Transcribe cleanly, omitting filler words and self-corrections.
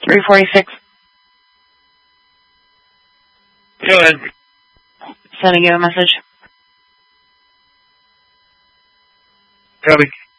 346. Go ahead. Sending you a message. Copy.